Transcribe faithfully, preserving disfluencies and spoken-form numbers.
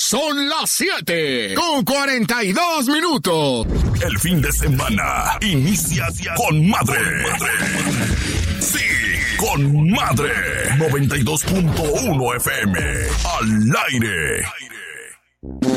Son las siete con cuarenta y dos minutos. El fin de semana inicia con madre. Sí, con madre. noventa y dos punto uno F M. Al aire.